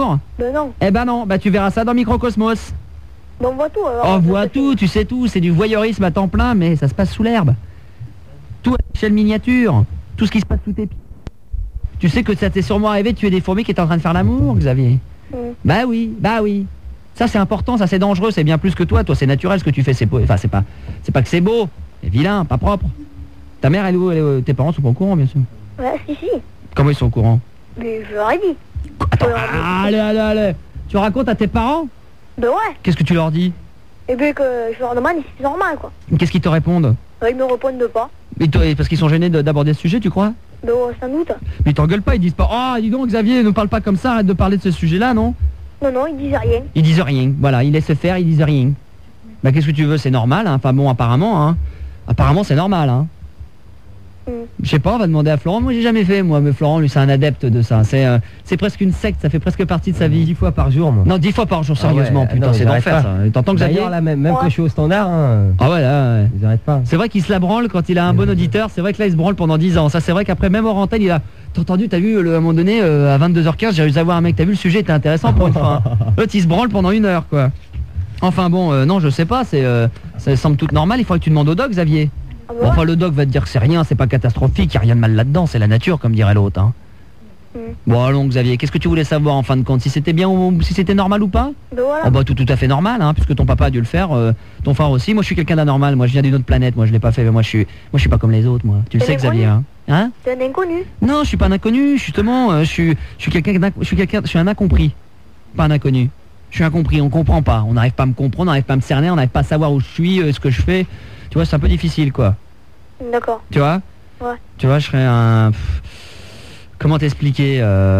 jour? Ben non. Eh ben non, bah tu verras ça dans Microcosmos. Ben on voit tout alors. On voit tout, tu sais tout, c'est du voyeurisme à temps plein, mais ça se passe sous l'herbe. Tout à l'échelle miniature, tout ce qui se passe sous tes pieds. Tu sais que ça t'est sûrement arrivé de tuer des fourmis qui étaient en train de faire l'amour, Xavier. Bah oui. Ça c'est important, ça c'est dangereux, c'est bien plus que toi c'est naturel ce que tu fais, c'est beau. Enfin c'est pas que c'est beau, c'est vilain, pas propre. Ta mère elle est où, tes parents sont pas au courant bien sûr. Ouais, si. Comment ils sont au courant? Mais je leur ai dit. Attends, allez. Tu racontes à tes parents? Ben ouais. Qu'est-ce que tu leur dis? Et bien que je leur demande si c'est normal quoi. Qu'est-ce qu'ils te répondent? Ils me répondent pas. Parce qu'ils sont gênés d'aborder ce sujet, tu crois? Ben ouais, sans doute. Mais ils t'engueulent pas, ils disent pas « Oh, dis donc Xavier, ne parle pas comme ça, arrête de parler de ce sujet-là, non ?» Non, ils disent rien. Ils disent rien, voilà, ils laissent faire, ils disent rien. Bah qu'est-ce que tu veux, c'est normal, hein. Enfin bon, apparemment, c'est normal, hein. Je sais pas, on va demander à Florent. Moi j'ai jamais fait, moi, mais Florent lui c'est un adepte de ça. C'est presque une secte, ça fait presque partie de sa vie. 10 fois par jour, moi. Non, 10 fois par jour, sérieusement, ouais, putain, non, c'est d'enfer ça. T'entends que Xavier là, même quand je suis au standard, hein, ah ouais, là, ouais. ils arrêtent pas. C'est vrai qu'il se la branle quand il a un bon auditeur, c'est vrai que là il se branle pendant 10 ans. Ça c'est vrai qu'après même hors antenne, il a... T'as entendu, t'as vu, à un moment donné, à 22h15, j'ai réussi à voir un mec, t'as vu le sujet était intéressant pour une fois. L'autre il se branle pendant 1 heure, quoi. Enfin bon, non, je sais pas, ça semble tout normal, il faudrait que tu demandes au doc, Xavier. Bon, enfin le doc va te dire que c'est rien, c'est pas catastrophique, y a rien de mal là-dedans, c'est la nature comme dirait l'autre, hein. Bon allons Xavier, qu'est-ce que tu voulais savoir en fin de compte? Si c'était bien ou si c'était normal ou pas? Voilà. Oh bah tout à fait normal, hein, puisque ton papa a dû le faire, ton frère aussi. Moi je suis quelqu'un d'anormal, moi je viens d'une autre planète, moi je l'ai pas fait, mais moi je suis pas comme les autres, moi. Tu le sais Xavier, hein? Hein? T'es un inconnu. Non, je suis pas un inconnu, justement, je suis un incompris, pas un inconnu. Je suis incompris, on comprend pas, on n'arrive pas à me comprendre, on n'arrive pas à me cerner, on n'arrive pas à savoir où je suis, ce que je fais. Tu vois, c'est un peu difficile, quoi. D'accord. Tu vois? Ouais. Tu vois, je serais un... Comment t'expliquer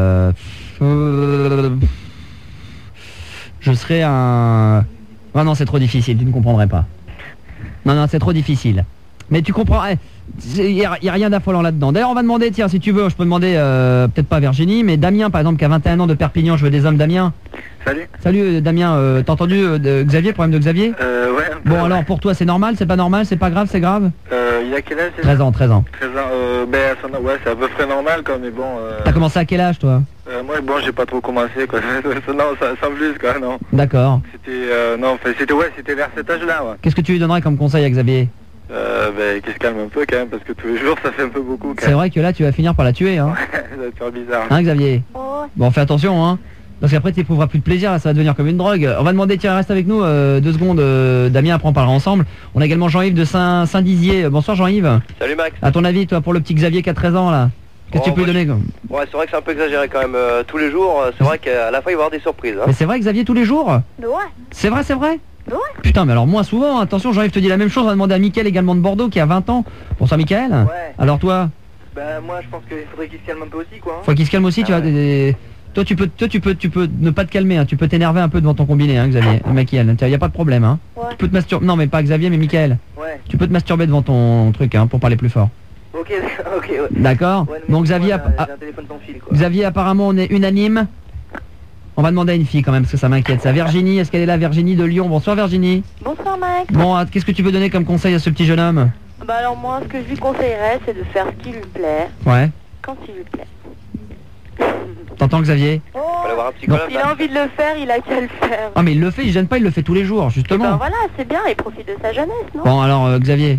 Je serais un... Oh non, c'est trop difficile, tu ne comprendrais pas. Non, c'est trop difficile. Mais tu comprends... Il n'y a rien d'affolant là-dedans. D'ailleurs, on va demander, tiens, si tu veux, je peux demander, peut-être pas Virginie, mais Damien, par exemple, qui a 21 ans de Perpignan, je veux des hommes, Damien. Salut. Salut, Damien, t'as entendu Xavier, problème de Xavier? Ouais. Bon, alors, pour toi, c'est normal, c'est pas normal, c'est pas grave, c'est grave? Il a quel âge? 13 ans. 13 ans, ouais, c'est à peu près normal, quoi, mais bon... T'as commencé à quel âge, toi? Moi, bon, j'ai pas trop commencé, quoi. Non, sans plus, quoi, non. D'accord. C'était vers cet âge-là, ouais. Qu'est-ce que tu lui donnerais comme conseil à Xavier? Qu'il se calme un peu, quand même, parce que tous les jours, ça fait un peu beaucoup, C'est vrai que là, tu vas finir par la tuer, hein. Ça va te faire bizarre. Hein, Xavier? Oh. Bon, fais attention, hein. Parce qu'après, tu n'éprouveras plus de plaisir, là, ça va devenir comme une drogue. On va demander, tiens, reste avec nous 2 secondes, Damien, après on parlera ensemble. On a également Jean-Yves de Saint-Dizier. Bonsoir, Jean-Yves. Salut Max. À ton avis, toi, pour le petit Xavier qui a 13 ans, là, qu'est-ce que tu peux lui donner comme... Ouais, c'est vrai que c'est un peu exagéré quand même. Tous les jours, c'est vrai qu'à la fin, il va y avoir des surprises. Hein. Mais c'est vrai, Xavier, tous les jours? Ben ouais. C'est vrai? Ouais. Putain, mais alors moins souvent, attention, Jean-Yves te dit la même chose. On va demander à Mickaël également de Bordeaux qui a 20 ans. Bonsoir, Mickaël. Ouais. Alors toi? Ben moi, je pense qu'il faudrait qu'il se calme un peu aussi, quoi. Hein. Faut qu'il se calme aussi, tu vois. Toi, tu peux ne pas te calmer, hein. Tu peux t'énerver un peu devant ton combiné, hein, Xavier. Mickaël, y a pas de problème, hein. Ouais. Tu peux te masturber. Non, mais pas Xavier, mais Mickaël. Ouais. Tu peux te masturber devant ton truc, hein, pour parler plus fort. Ok, ouais. D'accord. Ouais, mais Donc Xavier, j'ai un téléphone sans fil, quoi. Xavier, apparemment, on est unanime. On va demander à une fille quand même, parce que ça m'inquiète. Ça, Virginie, est-ce qu'elle est là, Virginie de Lyon? Bonsoir, Virginie. Bonsoir Max. Bon, qu'est-ce que tu peux donner comme conseil à ce petit jeune homme? Bah alors moi, ce que je lui conseillerais, c'est de faire ce qui lui plaît, Ouais. quand il lui plaît. T'entends, Xavier? Oh. Faut aller voir un psychologue. S'il a envie de le faire, il a qu'à le faire. Ah, mais il le fait, il gêne pas, il le fait tous les jours, Ben justement. voilà, c'est bien, il profite de sa jeunesse, non? Bon, alors, Xavier.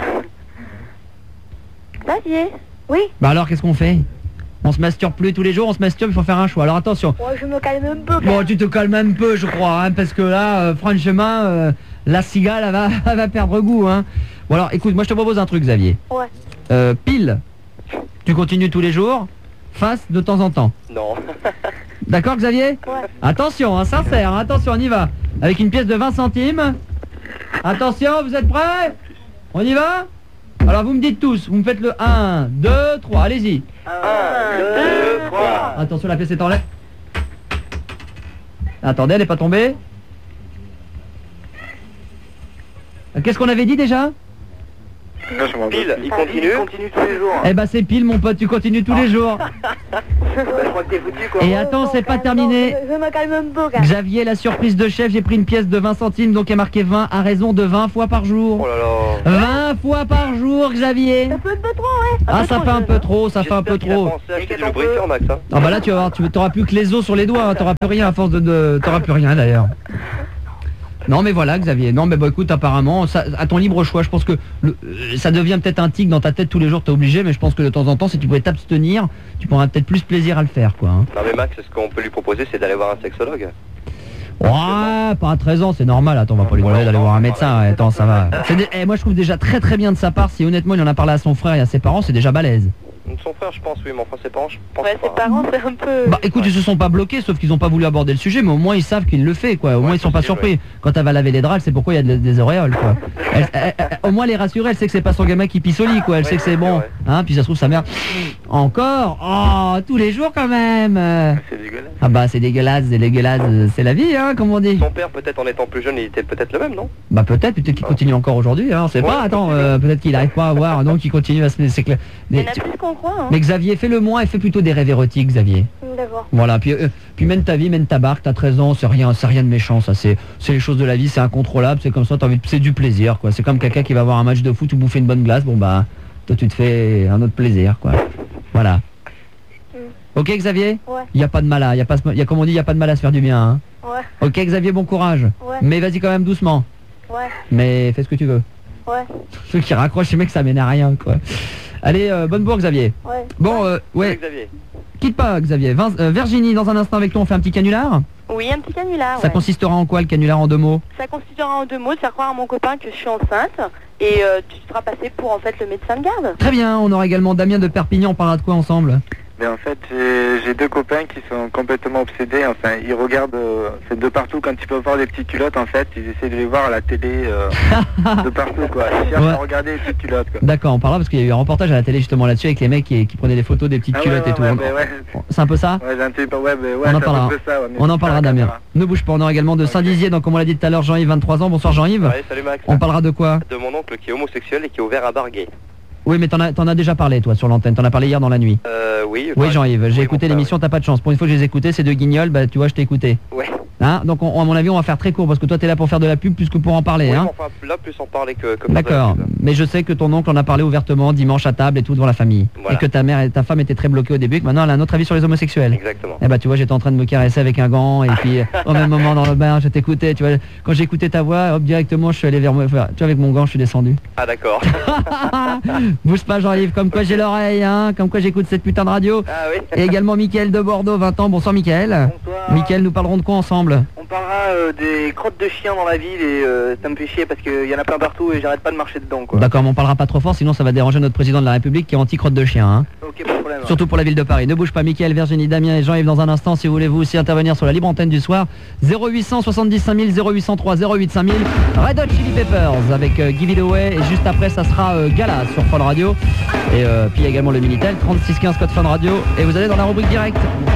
Xavier. Oui. Bah alors, qu'est-ce qu'on fait? On se masturbe plus tous les jours, on se masturbe, il faut faire un choix. Alors attention. Ouais, je me calme un peu. Bon, tu te calmes un peu, je crois, hein, parce que là, franchement, la cigale, elle va perdre goût, hein. Bon alors, écoute, moi je te propose un truc, Xavier. Ouais. Pile, tu continues tous les jours, face de temps en temps. Non. D'accord, Xavier? Ouais. Attention, hein, sincère, hein, attention, on y va. Avec une pièce de 20 centimes. Attention, vous êtes prêts? On y va? Alors vous me dites tous, vous me faites le 1, 2, 3, allez-y. 1, 2, 3. Attention, la pièce est en l'air. Attendez, elle n'est pas tombée. Qu'est-ce qu'on avait dit déjà? Non, je m'en doute. Pile, il continue. Continue tous les jours. Eh bah c'est pile mon pote, tu continues tous les jours. Je crois que t'es foutu quoi. Et attends, c'est pas terminé. Je me calme un peu, gars. Xavier, la surprise de chef, j'ai pris une pièce de 20 centimes, donc il est marqué 20 à raison de 20 fois par jour. Oh là là. 20 fois par jour, Xavier. Ça fait un peu trop, ouais. Ah, ça fait un peu trop, ça fait un peu J'espère qu'il a trop. pensé à acheter du lubrifiant, Max. Hein. Ah bah là, tu vas voir, tu t'auras plus que les os sur les doigts, hein, t'auras plus rien à force t'auras plus rien d'ailleurs. Non mais voilà Xavier, non mais bon écoute apparemment, ça, à ton libre choix, je pense que ça devient peut-être un tic dans ta tête tous les jours, t'es obligé, mais je pense que de temps en temps si tu pouvais t'abstenir, tu prendras peut-être plus plaisir à le faire quoi. Hein. Non mais Max, ce qu'on peut lui proposer, c'est d'aller voir un sexologue. Ouais, pas à 13 ans, c'est normal, attends, on va pas lui demander d'aller voir un médecin, attends, ça va. Moi je trouve déjà très très bien de sa part, si honnêtement il en a parlé à son frère et à ses parents, c'est déjà balèze. Son frère, je pense, oui, mais enfin ses parents, je pense Ouais, pas. ses parents, c'est un peu... Bah écoute, ils se sont pas bloqués, sauf qu'ils ont pas voulu aborder le sujet, mais au moins ils savent qu'il le fait, quoi. Au moins ils sont pas surpris. Ouais. Quand elle va laver les draps, c'est pourquoi il y a des auréoles, quoi. Au moins les rassurer, elle sait que c'est pas son gamin qui pisse au lit, quoi. Elle sait que c'est bon, vrai. hein. Puis ça se trouve sa mère. Encore, oh, tous les jours quand même. C'est dégueulasse. Ah bah c'est dégueulasse, c'est la vie, hein, comme on dit. Son père, peut-être en étant plus jeune, il était peut-être le même, non? Bah peut-être qu'il continue encore aujourd'hui, hein. On sait Ouais, pas. Attends, possible. peut-être qu'il arrive pas à voir, donc il continue à se. C'est clair. Il y en a plus qu'on croit, hein. Mais Xavier, fais-le moins et fais plutôt des rêves érotiques, Xavier. D'accord. Voilà, puis mène ta vie, mène ta barque, t'as 13 ans, c'est rien de méchant, ça, c'est les choses de la vie, c'est incontrôlable, c'est comme ça, c'est du plaisir, quoi. C'est comme quelqu'un qui va voir un match de foot ou bouffer une bonne glace, bon bah, toi tu te fais un autre plaisir, quoi. Voilà. Ok Xavier? Ouais. Y a pas de mal à, comme on dit, y a pas de mal à se faire du bien, hein. Ouais. Ok Xavier, bon courage. Ouais. Mais vas-y quand même doucement. Ouais. Mais fais ce que tu veux. Ouais. Ceux qui raccrochent, les mecs, ça mène à rien, quoi. Allez, bonne bourre Xavier. Ouais. Bon, Salut, ouais, Xavier. quitte pas Xavier. Virginie, dans un instant avec toi, on fait un petit canular. Oui, un petit canular, Ça ouais. consistera en quoi le canular en 2 mots? Ça consistera en 2 mots, de faire croire à mon copain que je suis enceinte et tu seras passé pour en fait le médecin de garde. Très bien, on aura également Damien de Perpignan, on parlera de quoi ensemble? Mais en fait, j'ai 2 copains qui sont complètement obsédés. Enfin, ils regardent c'est de partout quand ils peuvent voir des petites culottes. En fait, ils essaient de les voir à la télé de partout, quoi. Ils cherchent Ouais. à regarder les petites culottes, quoi. D'accord, on parlera parce qu'il y a eu un reportage à la télé justement là-dessus avec les mecs qui prenaient des photos des petites Ah culottes ouais, et tout. ouais, ouais. C'est un peu ça? Ouais, j'ai un type, ouais, On en c'est un parlera. peu ça, ouais, mais On en c'est parlera pas la Damien. caméra. Ne bouge pas, on aura également de Saint-Dizier, donc comme on l'a dit tout à l'heure, Jean-Yves, 23 ans. Bonsoir Jean-Yves. Ouais, salut Max. On parlera de quoi? De mon oncle qui est homosexuel et qui est ouvert à bar gay. Oui, mais t'en as déjà parlé toi sur l'antenne, t'en as parlé hier dans la nuit. Oui. Oui Jean-Yves, j'ai oui, écouté bon, l'émission, t'as pas de chance. Pour une fois que je les ai écoutés, ces 2 guignols, bah tu vois, je t'ai écouté. Ouais. Hein, donc à mon avis on va faire très court parce que toi t'es là pour faire de la pub plus que pour en parler, Oui, hein. mais enfin, là, plus en parler que pour D'accord, faire de la pub. mais je sais que ton oncle en a parlé ouvertement dimanche à table et tout devant la famille. Voilà. Et que ta mère et ta femme étaient très bloquées au début et que maintenant elle a un autre avis sur les homosexuels. Exactement. Eh bah tu vois, j'étais en train de me caresser avec un gant et puis au même moment dans le bain je t'écoutais, tu vois, quand j'ai écouté ta voix, hop directement je suis allé vers moi, enfin, tu vois avec mon gant je suis descendu. Ah d'accord. Bouge pas Jean-Yves, comme quoi j'ai l'oreille, hein, comme quoi j'écoute cette putain de radio. Ah oui. Et également Mickaël de Bordeaux, 20 ans, bonsoir Mickaël. Bonsoir. Mickaël, nous parlerons de quoi ensemble? On parlera des crottes de chiens dans la ville et ça me fait chier parce qu'il y en a plein partout et j'arrête pas de marcher dedans, quoi. D'accord, mais on parlera pas trop fort sinon ça va déranger notre président de la République qui est anti-crotte de chien, hein. Ok, pas de problème. Surtout pour la ville de Paris. Ne bouge pas, Mickaël, Virginie, Damien et Jean-Yves dans un instant. Si vous voulez vous aussi intervenir sur la libre antenne du soir, 0800 70 5000, 0803 08 5000, Red Hot Chili Peppers avec Give It Away. Et juste après, ça sera Gala sur Fun Radio. Et puis il y a également le Minitel, 3615 code Fun Radio. Et vous allez dans la rubrique directe.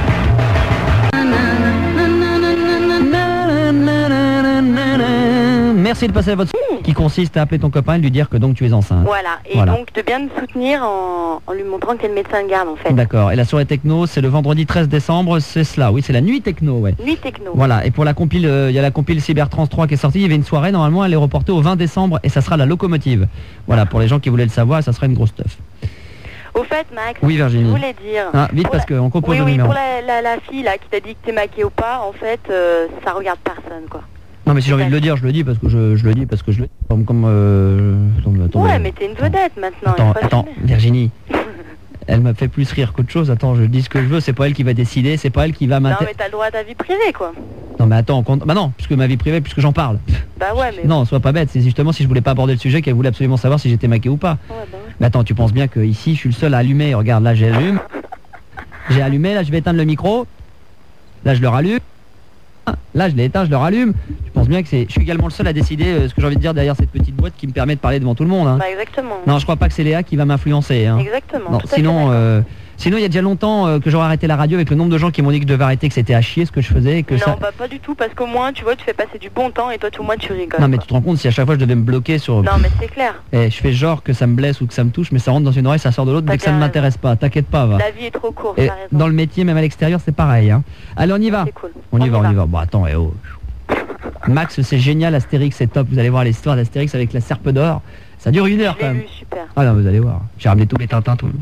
Merci de passer à votre qui consiste à appeler ton copain et lui dire que donc tu es enceinte. Voilà, et Voilà. donc de bien me soutenir en lui montrant que t'es le médecin de garde en fait. D'accord. Et la soirée techno, c'est le vendredi 13 décembre, c'est cela. Oui, c'est la nuit techno, ouais. Nuit techno. Voilà, et pour la compile, il y a la compile Cybertrans 3 qui est sortie, il y avait une soirée, normalement elle est reportée au 20 décembre et ça sera la locomotive. Voilà, pour les gens qui voulaient le savoir, ça sera une grosse teuf. Au fait, Max, Oui, Virginie. je voulais dire... Ah, vite pour parce qu'on compose oui, le oui, numéro. pour la fille là qui t'a dit que t'es maquillée ou pas, en fait, ça regarde personne, quoi. Non mais si j'ai envie de le dire, je le dis parce que je le dis parce que je le dis. Comme attends, Ouais, mais t'es une vedette maintenant, Attends, il faut attends, assumer. Virginie. Elle m'a fait plus rire qu'autre chose. Attends, je dis ce que je veux, c'est pas elle qui va décider, c'est pas elle qui va Non, m'inter... mais t'as le droit à ta vie privée, quoi. Non mais attends, bah non, puisque ma vie privée, puisque j'en parle. Bah ouais, mais... Non, sois pas bête, c'est justement si je voulais pas aborder le sujet qu'elle voulait absolument savoir si j'étais maquillé ou pas. Ouais, bah ouais. Mais attends, tu penses bien que ici je suis le seul à allumer. Regarde, là j'allume. J'ai allumé, là je vais éteindre le micro. Là je le rallume. Là je l'ai éteint, je le rallume. Tu penses bien que je suis également le seul à décider ce que j'ai envie de dire derrière cette petite boîte qui me permet de parler devant tout le monde, hein. Bah exactement. Non, je crois pas que c'est Léa qui va m'influencer, hein. Exactement. Non, tout à fait sinon d'accord. Sinon, il y a déjà longtemps que j'aurais arrêté la radio avec le nombre de gens qui m'ont dit que je devais arrêter, que c'était à chier ce que je faisais. Et que Non, ça... bah pas du tout, parce qu'au moins, tu vois, tu fais passer du bon temps et toi, au moins, tu rigoles. Non, mais quoi. tu te rends compte, si à chaque fois je devais me bloquer sur... Non, mais c'est clair. Et je fais genre que ça me blesse ou que ça me touche, mais ça rentre dans une oreille, ça sort de l'autre, T'as dès que ça ne bien m'intéresse pas. T'inquiète pas, va. La vie est trop courte, Et t'as raison. dans le métier, même à l'extérieur, c'est pareil. Hein. Allez, on y va. C'est cool. On y va. Bon, attends, oh. Max, c'est génial, Astérix, c'est top. Vous allez voir l'histoire d'Astérix avec la serpe d'or. Ça dure 1 heure Je quand l'ai même. lu, super. Ah non, vous allez voir. J'ai ramené tous les Tintins, tout.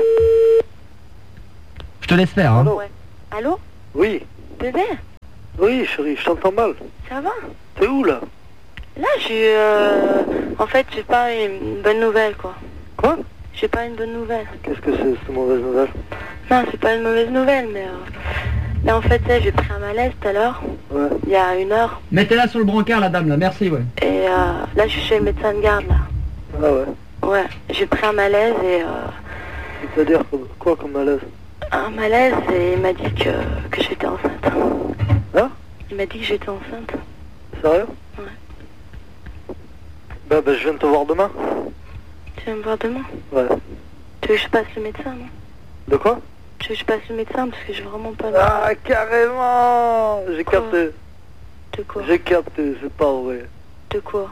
Je te laisse faire, hein. Allô. Ouais. Allô Oui. Bébé, Oui, chérie, je t'entends mal. ça va? T'es où, là? Là, en fait, j'ai pas une bonne nouvelle, quoi. Quoi? J'ai pas une bonne nouvelle. Qu'est-ce que c'est, cette mauvaise nouvelle? Non, c'est pas une mauvaise nouvelle, mais... Là, en fait, tu sais, j'ai pris un malaise tout à l'heure, Ouais. il y a 1 heure. Mettez-la sur le brancard, la dame, là. Merci, ouais. Et là, je suis chez le médecin de garde, là. Ah ouais. Ouais, j'ai pris un malaise et... C'est-à-dire quoi comme malaise? Un malaise et il m'a dit que j'étais enceinte. Hein? Il m'a dit que j'étais enceinte. Sérieux? Ouais. Bah, je viens de te voir demain. Tu vas me voir demain? Ouais. Tu veux que je passe le médecin, non? De quoi? Tu veux que je passe le médecin parce que j'ai vraiment pas... Ah, carrément! J'ai Quoi? capté. De quoi? J'ai capté, c'est pas vrai. De quoi?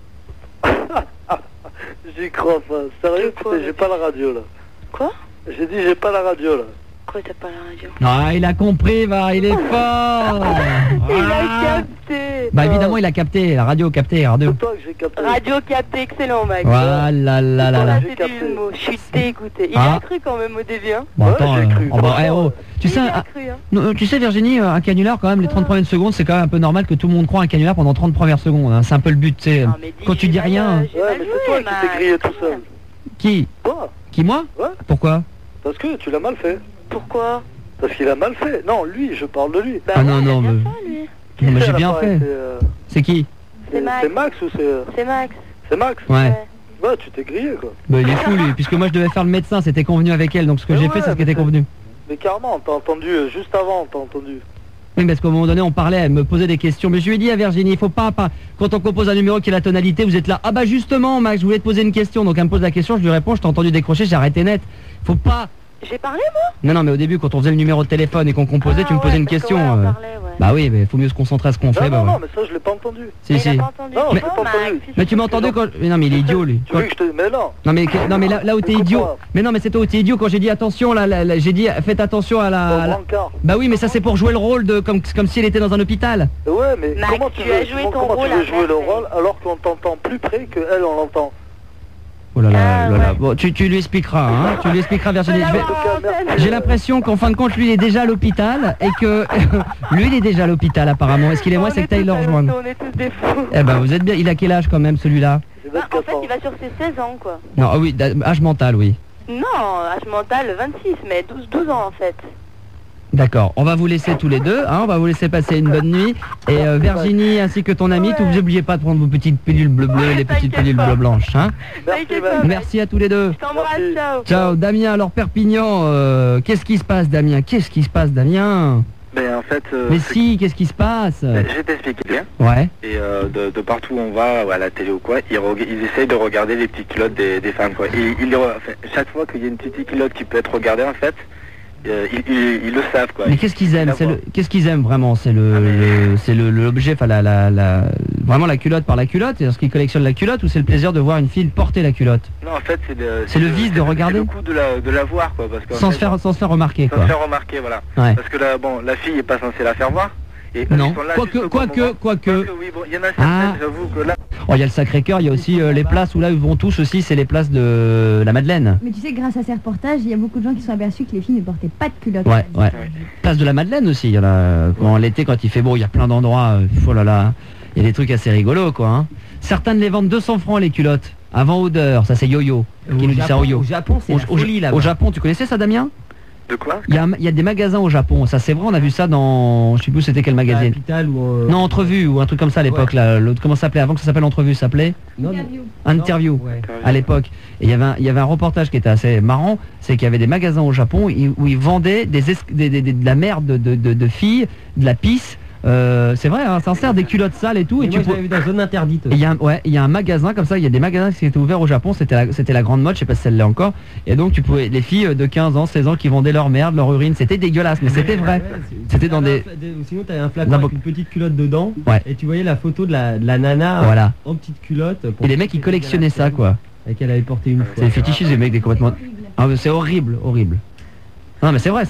J'y crois pas. Sérieux, De quoi, putain, j'ai pas la radio, là. Quoi? J'ai dit j'ai pas la radio, là. Quoi, t'as pas la radio? Ah, il a compris, va, il est fort. Il a Ah. capté! Bah évidemment, il a capté, la radio capté, radio. C'est toi que j'ai capté. Radio capté, excellent, mec. Voilà, là, là, là. Là, J'ai c'est capté. du mot. Je suis dégoûté. Il Ah. a cru quand même au début, hein. Bon, Ouais, attends, j'ai cru. oh, bah, eh, oh. Tu sais, Il a cru, hein. non, tu sais, Virginie, un canular, quand même, les 30 premières secondes, c'est quand même un peu normal que tout le monde croit un canular pendant 30 premières secondes. Hein. C'est un peu le but, tu sais. Non, mais Quand tu j'ai dis mal, rien. j'ai Ouais, mal mais joué, c'est toi qui Max, t'es grillé tout quand seul. même. Qui Toi? Qui, moi Ouais. Pourquoi Parce que tu l'as mal fait. Pourquoi? Parce qu'il a mal fait. Non, lui, je parle de lui. Bah Ah ouais, non, il a non, bien mais- fait, lui. Non, mais Qui j'ai c'est, bien l'appareil? fait. C'est qui C'est Max. C'est Max ou c'est... C'est Max. C'est Max? Ouais. Ouais, tu t'es grillé, quoi. Bah, il est fou, lui, puisque moi je devais faire le médecin, c'était convenu avec elle, donc ce que Mais j'ai ouais, fait, c'est ce qui mais était c'est- convenu. Mais carrément, t'as entendu, juste avant, t'as entendu. Oui, parce qu'à un moment donné, on parlait, elle me posait des questions. Mais je lui ai dit à Virginie, il faut pas, quand on compose un numéro qui est la tonalité, vous êtes là. Ah bah justement, Max, je voulais te poser une question. Donc elle me pose la question, je lui réponds, je t'ai entendu décrocher, j'ai arrêté net. Faut pas... J'ai parlé, moi? Non, non, mais au début, quand on faisait le numéro de téléphone et qu'on composait, Ah, tu me posais ouais, une parce que, question. ouais, on parlait, ouais. Bah oui, mais faut mieux se concentrer à ce qu'on Non, fait. Bah, non, ouais. non, mais ça, je l'ai pas entendu. Si, Mais si. il a pas entendu. Non, C'est j'ai bon, pas entendu. Max, Mais tu m'as entendu quand... Mais non, mais il est idiot, lui. Tu veux que je te... Mais non. Non mais là où t'es Je idiot. comprends. Mais non mais c'est toi où t'es idiot quand j'ai dit attention là, j'ai dit faites attention à Dans la... le brancard. Bah oui mais ça c'est pour jouer le rôle de comme si elle était dans un hôpital. Ouais, mais Max, comment tu tu veux, as joué ton comment rôle tu veux à jouer le merveille. rôle alors qu'on t'entend plus près que elle on l'entend? Oh là là, Ah, là là. ouais. Bon, tu lui expliqueras hein. Tu lui expliqueras Virginie. Je vais Je vais- l'avoir en antenne. J'ai l'impression qu'en fin de compte lui il est déjà à l'hôpital et que lui il est déjà à l'hôpital apparemment. Est-ce qu'il est moi c'est que t'ailles le rejoindre. On est tous des fous. Eh ben vous êtes bien. Il a quel âge quand même celui-là? J'ai Bah, en 24 fait, ans. il va sur ses 16 ans, quoi. Non ah oui âge mental oui. Non, âge mental, 26, mais 12 ans, en fait. D'accord, on va vous laisser tous les deux, hein, on va vous laisser passer une bonne nuit. Et Virginie ainsi que ton ami, Ouais. vous n'oubliez pas de prendre vos petites pilules bleu-bleu et les petites T'inquiète pilules pas. bleu-blanches. Hein. Merci, T'inquiète Max. pas. Merci à tous les deux. Je t'embrasse, Merci. ciao. Ciao Damien, alors Perpignan, qu'est-ce qui se passe Damien? Qu'est-ce qui se passe Damien? Ben en fait, Mais si, qu'est-ce qui se passe? je vais t'expliquer bien. Ouais, Et de partout où on va, à la télé ou quoi, ils essayent de regarder les petites culottes des femmes quoi. Et enfin, chaque fois qu'il y a une petite culotte qui peut être regardée en fait, ils le savent quoi. mais qu'est-ce qu'ils aiment? La voix. Qu'est-ce qu'ils aiment vraiment? C'est c'est l'objet, enfin vraiment la culotte par la culotte, c'est-à-dire qu'ils collectionnent la culotte ou c'est le plaisir de voir une fille porter la culotte? Non en fait C'est le vice de regarder. C'est le coup de la voir quoi, parce que Sans se faire remarquer sans quoi. se faire remarquer voilà. Ouais. Parce que là bon, la fille est pas censée la faire voir. Et Non, ils sont là juste au bon moment. quoique. Oui bon, il y en a certaines, Ah. j'avoue que là. Oh, il y a le Sacré-Cœur, il y a aussi les places où là ils vont tous aussi, c'est les places de la Madeleine. Mais tu sais, grâce à ces reportages, il y a beaucoup de gens qui sont aperçus que les filles ne portaient pas de culotte. Ouais, ouais. Place de la Madeleine aussi, il y en a quand l'été quand il fait beau, il y a plein d'endroits, oh là là, il y a des trucs assez rigolos quoi. Hein. Certains les vendent 200 francs les culottes, avant odeur, ça c'est Yo-Yo, qui nous dit ça au Yo. Au Japon, c'est la folie là-bas. Au Japon, tu connaissais ça Damien? De quoi? Il y a des magasins au Japon, ça c'est vrai, on a vu ça dans, je sais plus c'était quel magazine. L'hôpital ou Non, Entrevue ou un truc comme ça à l'époque là, l'autre comment ça s'appelait avant que ça s'appelle Entrevue, ça s'appelait non, Interview. Ouais. À l'époque. Et il y avait un reportage qui était assez marrant, c'est qu'il y avait des magasins au Japon où ils vendaient de la merde de filles, de la pisse, C'est vrai, hein, ça en sert des culottes sales et tout. Et Et moi, tu je l'avais vu dans la zone interdite. il y a un magasin comme ça, il y a des magasins qui étaient ouverts au Japon, c'était la grande mode, je sais pas si celle là encore. Et donc tu pouvais, les filles de 15 ans, 16 ans qui vendaient leur merde, leur urine, c'était dégueulasse, mais c'était vrai. C'était dans des... Sinon, t'avais un flacon Dans- avec une petite culotte dedans. Ouais. Et tu voyais la photo de la nana Voilà. en petite culotte. Et les mecs ils collectionnaient ça quoi. Et qu'elle avait porté une fois. C'est les fétichistes des mecs des complètement... Ah, mais c'est horrible, horrible. Non mais c'est vrai,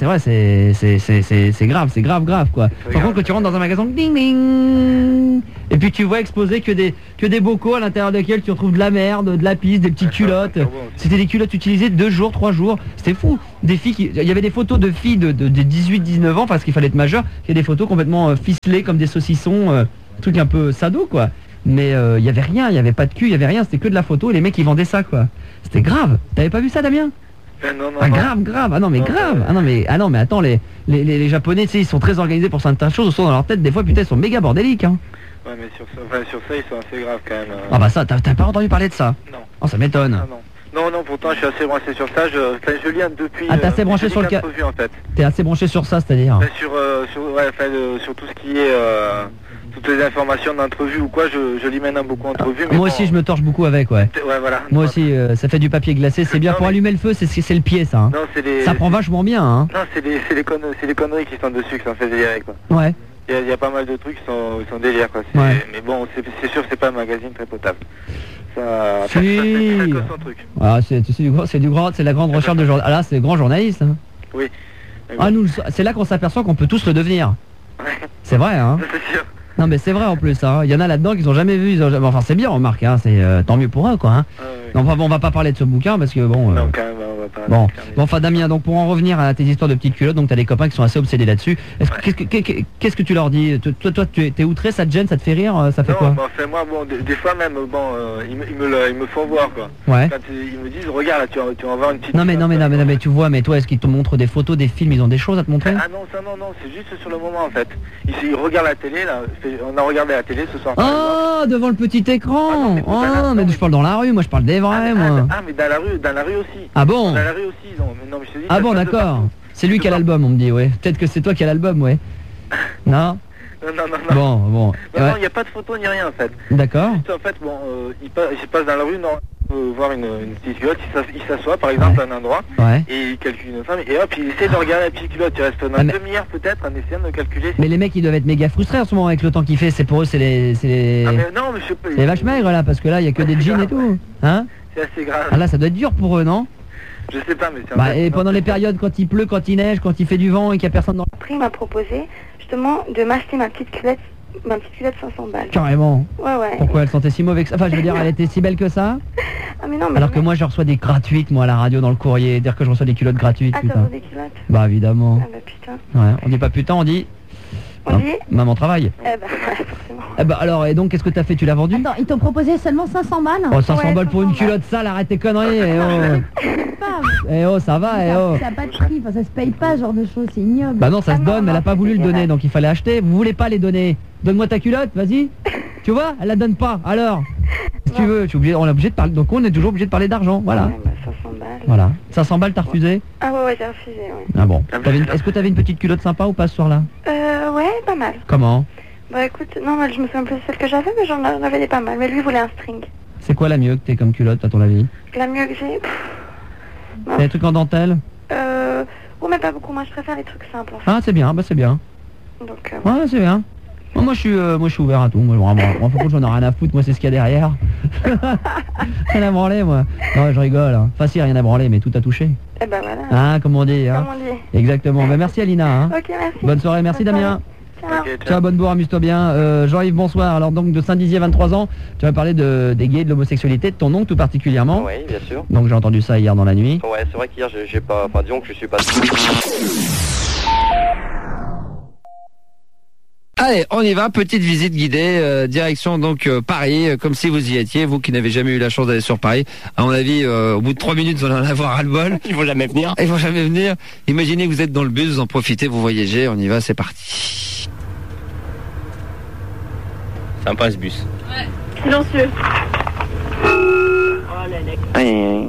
c'est grave quoi. Par contre quand tu rentres dans un magasin, ding ding, et puis tu vois exposer que des bocaux à l'intérieur desquels tu retrouves de la merde, de la pisse, des petites culottes. C'était des culottes utilisées 2 jours, 3 jours. C'était fou. Des filles il y avait des photos de filles de 18-19 ans parce qu'il fallait être majeur. Il y a des photos complètement ficelées comme des saucissons, truc un peu sado quoi. Mais il y avait rien, il y avait pas de cul, il y avait rien. C'était que de la photo et les mecs ils vendaient ça quoi. C'était grave. T'avais pas vu ça Damien? Non, Ah grave, ah non mais Non, grave, ah non mais attends, les japonais tu sais ils sont très organisés pour certaines choses, au sont dans leur tête des fois putain ils sont méga bordéliques hein. Ouais, mais sur ça, ils sont assez graves quand même. Ah bah ça, t'as pas entendu parler de ça? Non. Oh ça m'étonne. Ah, non, pourtant je suis assez branché sur ça, je lis depuis... Ah, t'es assez branché sur le cas. Entrevue, en fait. T'es assez branché sur ça, c'est-à-dire? Sur tout ce qui est... toutes les informations d'entrevue ou quoi, je lis maintenant beaucoup entrevue. Moi aussi je me torche beaucoup avec, ouais. Ouais, voilà. Moi aussi, ça fait du papier glacé, c'est bien Non, pour mais- allumer le feu, c'est le pied ça. Hein. Non, c'est les... Ça prend vachement bien, hein. Non, c'est les conneries qui sont dessus qui sont fait délirer, quoi. Ouais. Il y a pas mal de trucs qui sont délire, quoi. Ouais. Mais bon, c'est sûr, c'est pas un magazine très potable. Ça... Si. chacun son truc. Ah, c'est la grande recherche de journal. Ah là, c'est le grand journaliste. Hein. Oui. Mais Ah bon. nous, c'est là qu'on s'aperçoit qu'on peut tous le devenir. C'est vrai, hein. C'est sûr. Non mais c'est vrai en plus, hein. Il y en a là-dedans qu'ils ont jamais vu, enfin c'est bien remarque, hein. C'est tant mieux pour eux quoi. Hein. Ah, oui. Non, enfin, bon, on va pas parler de ce bouquin parce que bon. Non, quand même, on va pas... Bon, terminer. enfin Damien, donc pour en revenir à tes histoires de petites culottes, donc t'as des copains qui sont assez obsédés là-dessus. Qu'est-ce que tu leur dis? Toi, tu es outré, ça te gêne, ça te fait rire, ça fait Non, quoi? bah, enfin, moi, bon, des fois même, bon, ils me font voir, quoi. Ouais. Quand ils me disent, regarde, là, tu vas voir une petite... Non mais tu vois, mais toi, est-ce qu'ils te montrent des photos, des films, ils ont des choses à te montrer? Ah non, ça non, c'est juste sur le moment, en fait. Ils regardent la télé, là, on a regardé la télé ce soir. par exemple. Oh, devant le petit écran. Ah non, mais Oh, pas mais là, je parle dans la rue, moi je parle des vrais, moi. mais dans la rue aussi. Ah bon? Dans la rue aussi, non, mais je te dis... Ah ça bon, passe de d'accord. partout. C'est lui qui a De l'album, on me dit, ouais. Peut-être que c'est toi qui as l'album, ouais. Non? Non. Bon. Non, Ouais. il n'y a pas de photo ni rien, en fait. D'accord. Juste, en fait, bon, il passe dans la rue, non, voir une petite culotte, il s'assoit, par exemple, à un endroit, Ouais. et il calcule une femme, et hop, il essaie de regarder la petite culotte. Il reste pendant Ah, mais- une demi-heure, peut-être, en essayant de calculer... Mais les mecs ils doivent être méga frustrés en ce moment avec le temps qu'il fait, c'est pour eux c'est les Ah, mais non, mais je sais pas... c'est les vaches maigres là parce que là il y a que des c'est jeans et grave, tout. Hein? C'est assez grave. Ah là ça doit être dur pour eux, non? Je sais pas, mais c'est... Bah et pendant les périodes quand il pleut, quand il neige, quand il fait du vent et qu'il y a personne dans Après, il m'a proposé justement de m'acheter ma petite culotte 500 balles. carrément. Ouais. Pourquoi elle sentait si mauvais que ça? Enfin je veux dire elle était si belle que ça? Ah, mais non, mais Alors que moi je reçois des gratuites moi à la radio dans le courrier, dire que je reçois des culottes gratuites, Ah, t'as putain. vu des culottes? Bah évidemment. Ah, bah putain. Ouais, on dit pas putain, on dit On dit? maman travaille. Eh bah, forcément. Eh bah alors et donc qu'est-ce que t'as fait? Tu l'as vendu? Attends, ils t'ont proposé seulement 500 balles? Oh 500 Ouais, balles pour une 500 balles. culotte sale, arrête tes conneries, eh oh. Pas. Eh oh ça va, eh oh. Ça n'a pas de prix, enfin, ça se paye pas ce genre de choses, c'est ignoble. Bah non, ça Ah se non, donne, mais elle a non, pas voulu le c'est donner, dégueulasse. donc il fallait acheter. Vous voulez pas les donner? Donne-moi ta culotte, vas-y. Tu vois, elle la donne pas. Alors, si tu veux, on est obligé de parler. Donc on est toujours obligé de parler d'argent. Voilà. Ouais, bah, 500 balles. Voilà. 500 balles, t'as refusé? Ah ouais, j'ai refusé, ouais. Ah bon. Ah, mais Est-ce que t'avais une petite culotte sympa ou pas ce soir-là? Ouais, pas mal. Comment? Bah écoute, non, moi je me souviens plus de celle que j'avais, mais j'en avais des pas mal. Mais lui voulait un string. C'est quoi la mieux que t'aies comme culotte à ton avis? La mieux que j'ai, T'as des trucs en dentelle? ouais, mais pas beaucoup. Moi je préfère les trucs simples, en fait. Ah c'est bien, bah c'est bien. Donc, Ouais, c'est bien. Moi je suis ouvert à tout. Moi vraiment, faut que j'en ai rien à foutre. Moi c'est ce qu'il y a derrière. Rien à branler moi. Non je rigole. Hein. Enfin si rien à branler, mais tout à toucher. eh ben voilà. Ah comme on dit. Hein. Comme on dit. Exactement. Bah, merci Alina. Hein. Ok, merci. Bonne soirée, merci Bonne Damien. Ciao. Ok, Ciao, bonne bourre, amuse-toi bien. Jean-Yves, bonsoir. Alors donc de Saint-Dizier, 23 ans, tu vas parler des gays, de l'homosexualité, de ton oncle tout particulièrement. Oui, bien sûr. Donc j'ai entendu ça hier dans la nuit. Ouais, c'est vrai qu'hier, j'ai pas... Enfin, disons que je suis pas... Allez, on y va, petite visite guidée, direction donc Paris, comme si vous y étiez, vous qui n'avez jamais eu la chance d'aller sur Paris. À mon avis, au bout de 3 minutes, vous allez en avoir ras-le-bol. Ils vont jamais venir. Ils vont jamais venir. Imaginez que vous êtes dans le bus, vous en profitez, vous voyagez, on y va, c'est parti. Sympa ce bus. Silencieux. Aïe,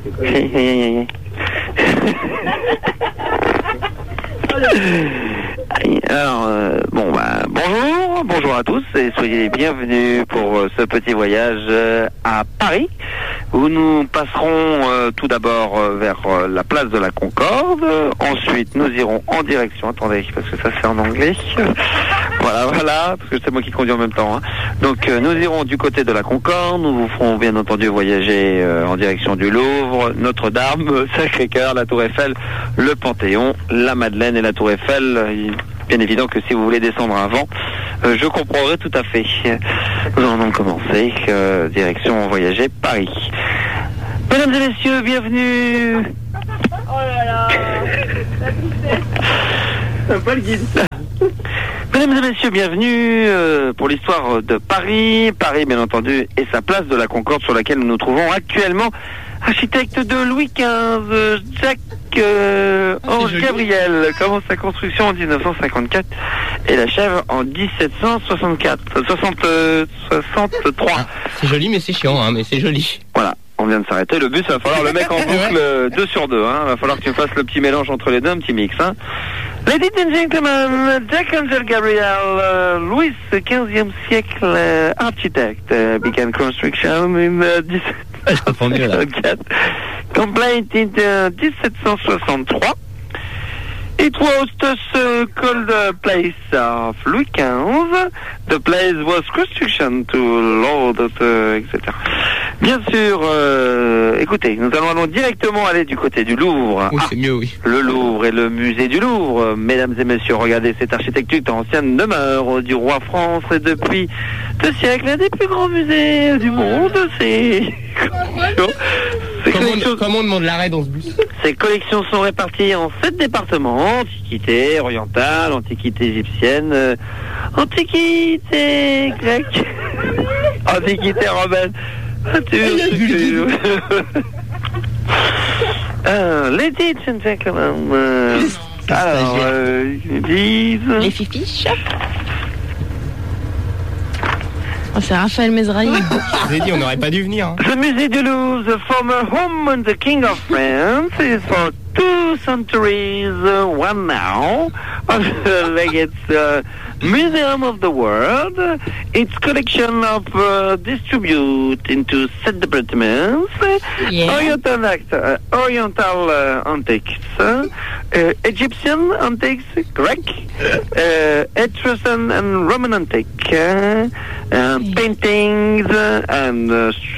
aïe, aïe. Alors, bonjour à tous et soyez les bienvenus pour ce petit voyage à Paris où nous passerons tout d'abord vers la place de la Concorde. Ensuite, nous irons en direction, attendez, parce que ça c'est en anglais. Voilà, parce que c'est moi qui conduis en même temps. Hein. Donc, nous irons du côté de la Concorde. Nous vous ferons bien entendu voyager en direction du Louvre, Notre-Dame, Sacré-Cœur, la Tour Eiffel, le Panthéon, la Madeleine et la Tour Eiffel. Bien évident que si vous voulez descendre avant, je comprendrai tout à fait. Nous allons donc commencer, direction voyager Paris. Mesdames et messieurs, bienvenue. Oh là là. Pas le guide. Mesdames et messieurs, bienvenue pour l'histoire de Paris. Paris, bien entendu, et sa place de la Concorde sur laquelle nous nous trouvons actuellement. Architecte de Louis XV, Jacques Ange Gabriel commence sa construction en 1954 et l'achève en 1763. C'est joli, mais c'est chiant, hein, mais c'est joli. Voilà. On vient de s'arrêter. Le bus, il va falloir le mec en boucle 2 sur 2. Hein. Il va falloir que tu fasses le petit mélange entre les deux, un petit mix. Hein. Ladies and gentlemen, Jack Angel Gabriel, Louis XVe siècle, architect, began construction in 1764, completed in 1763. It was the called place of Louis XV. The place was construction to Lord, etc. Bien sûr, écoutez, nous allons directement aller du côté du Louvre. Oui, c'est mieux, oui. Le Louvre et le musée du Louvre. Mesdames et messieurs, regardez cette architecture ancienne demeure du roi France et depuis 2 siècles, un des plus grands musées du monde. Comment on demande l'arrêt dans ce bus? Ces collections sont réparties en 7 départements: antiquité orientale, antiquité égyptienne, antiquité grecque, antiquité romaine. Ladies and gentlemen, alors, les fifiches. Oh, c'est Raphaël Mesrahi. Je vous ai dit, on n'aurait pas dû venir. Hein. The Musée du Louvre, the former home of the King of France, is for 2 centuries, one now, like it's Museum of the World. Its collection of distribute into 7 departments: Oriental antiques, Egyptian antiques, Greek, Etruscan and Roman antique, paintings and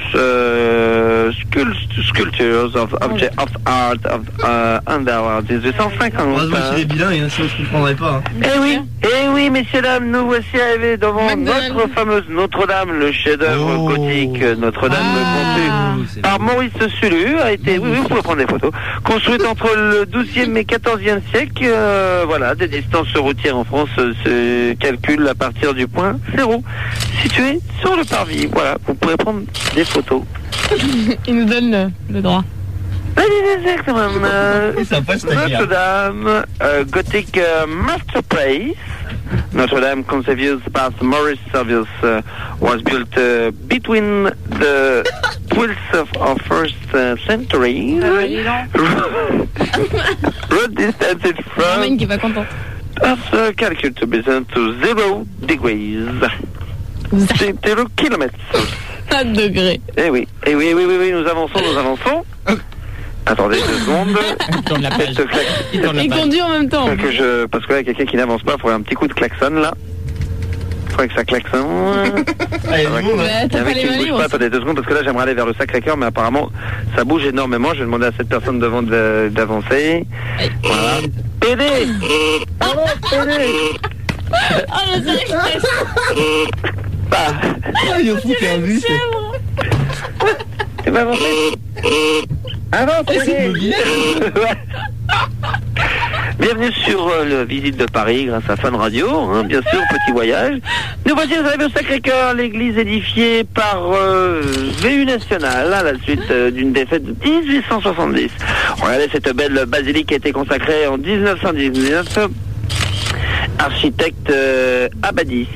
sculptures of art of under 1850. Heureusement qu'il est bilingue, hein, sinon je ne comprendrais pas. Hein. Eh oui, messieurs, dames, nous voici arrivés devant notre fameuse Notre-Dame, le chef-d'œuvre gothique Notre-Dame conçu par Maurice Sullu, a été, oui, vous pouvez prendre des photos, construite entre le 12e et 14e siècle. Voilà, des distances routières en France se calculent à partir du point 0, situé sur le parvis. Voilà, vous pouvez prendre des photos. Il nous donne le droit. Notre-Dame, Gothic masterpiece. Notre-Dame, conceived by Maurice Servius, was built between the 12th of 1st century. Road distance from qui va content. Earth calculated to be to 0 degrees. 0 kilomètres. 4 degrés. Eh oui, nous avançons. Attendez 2 secondes. Il conduit en même temps. Parce que là, quelqu'un qui n'avance pas, il faudrait un petit coup de klaxon là. Il faudrait que ça klaxonne. T'as pas les mains libres. Attendez 2 secondes, parce que là, j'aimerais aller vers le Sacré-Cœur, mais apparemment, ça bouge énormément. Je vais demander à cette personne devant d'avancer. Voilà. Aidez! Oh, le Sacré-Cœur. Il faut qu'il y ait un bus. Tu vas avancer? Avancez! Bienvenue sur la visite de Paris grâce à Fun Radio, hein, bien sûr, petit voyage. Nous voici arrivés au Sacré-Cœur, l'église édifiée par VU National à la suite d'une défaite de 1870. Regardez cette belle basilique qui a été consacrée en 1919. Architecte Abadis.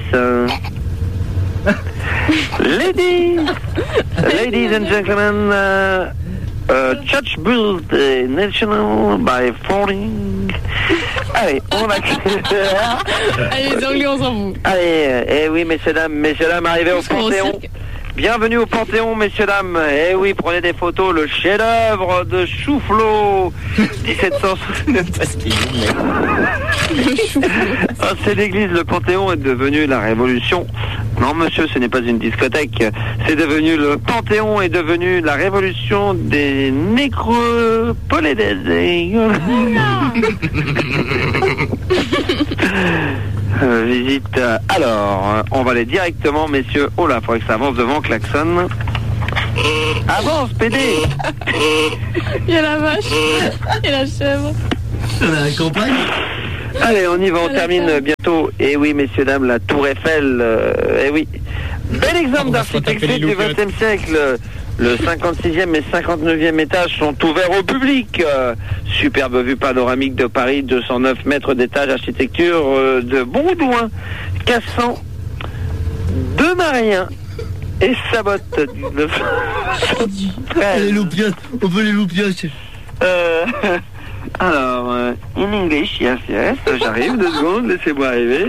Ladies and gentlemen, church built national by falling Allez, on accélère. Allez, les Anglais, on s'en fout. Allez, oui, messieurs, dames, arrivez au Panthéon. Bienvenue au Panthéon, messieurs, dames. Eh oui, prenez des photos, le chef-d'œuvre de Chouflot. 1769. Parce qu'il c'est l'église, le Panthéon est devenu la Révolution. Non, monsieur, ce n'est pas une discothèque. C'est devenu le Panthéon est devenu la Révolution des nécropolédés. Visite. Alors, on va aller directement, messieurs. Oh là, faudrait que ça avance devant, klaxon. Avance, PD. Il y a la vache et la chèvre. On a la campagne. Allez, on y va, on termine bientôt. Et oui, messieurs, dames, la Tour Eiffel. Eh oui. Bel exemple d'architecture du XXe siècle. Le 56e et 59e étage sont ouverts au public. Superbe vue panoramique de Paris, 209 mètres d'étage, architecture de Baudouin, Cassan, de Marien et Sabotte. Les loupiottes, on veut les loupiottes. Alors, in English, yes, j'arrive, 2 secondes, laissez-moi arriver.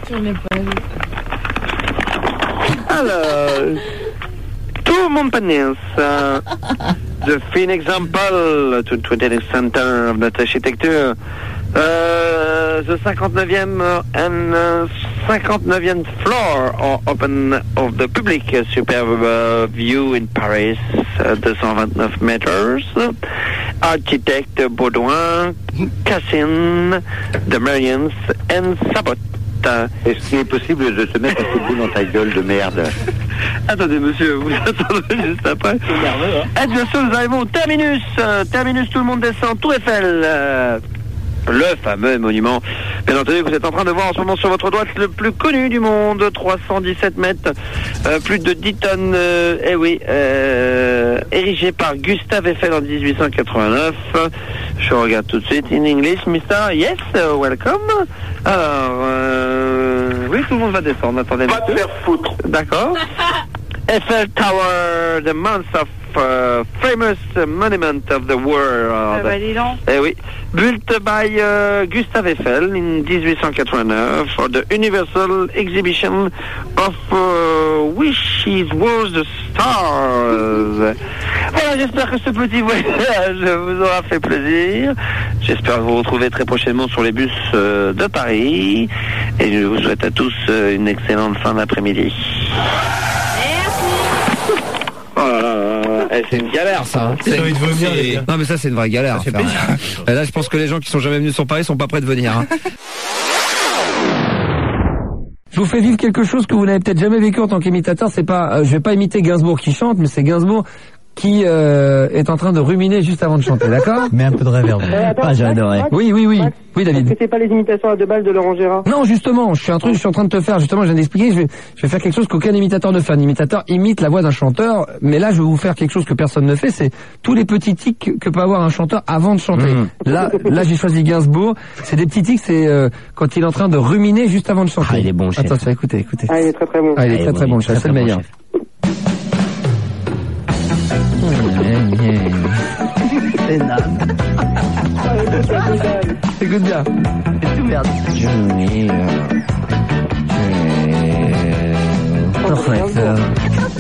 Alors... Tout Montparnasse, the fine example to the center of that architecture. The 59e and 59th floor are open of the public. Superb view in Paris, 229 meters. Architect Baudouin, Cassin, de Mariens and Sabot. Est-ce qu'il est possible de te mettre un coup de bout dans ta gueule de merde? Attendez, monsieur, vous attendez juste après. C'est nerveux, hein. Bien sûr, nous arrivons au terminus. Terminus, tout le monde descend. Tour Eiffel. Le fameux monument. Bien entendu, vous êtes en train de voir en ce moment sur votre droite le plus connu du monde. 317 mètres. Plus de 10 tonnes. Eh oui. Érigé par Gustave Eiffel en 1889. Je regarde tout de suite. In English, mister. Yes, welcome. Alors, oui, tout le monde va descendre. Attendez. Va te faire foutre. D'accord. Eiffel Tower, the most of famous monument of the world. Eh oui. Built by Gustave Eiffel in 1889 for the Universal Exhibition of Wishes Was the Stars. Voilà, j'espère que ce petit voyage vous aura fait plaisir. J'espère vous retrouver très prochainement sur les bus de Paris. Et je vous souhaite à tous une excellente fin d'après-midi. Oh là là là, c'est une galère ça. Non mais ça c'est une vraie galère. Et là je pense que les gens qui sont jamais venus sur Paris sont pas prêts de venir. Hein. Je vous fais vivre quelque chose que vous n'avez peut-être jamais vécu en tant qu'imitateur. C'est pas, je vais pas imiter Gainsbourg qui chante, mais c'est Gainsbourg qui est en train de ruminer juste avant de chanter, d'accord? Mais un peu de réverb. J'ai adoré. Oui. Max, Oui, David. Est-ce que c'est pas les imitations à 2 balles de Laurent Gérard? Non, justement, je suis en train de te faire, justement, je viens d'expliquer, je vais faire quelque chose qu'aucun imitateur ne fait. Un imitateur imite la voix d'un chanteur, mais là, je vais vous faire quelque chose que personne ne fait, c'est tous les petits tics que peut avoir un chanteur avant de chanter. Là, j'ai choisi Gainsbourg. C'est des petits tics, c'est quand il est en train de ruminer juste avant de chanter. Ah, il est bon, chef. Attention, écoutez. Ah, il est très très bon. Ah, il est très bon, chef, c'est le meilleur. Écoute bien. C'est tout merde. Parfait.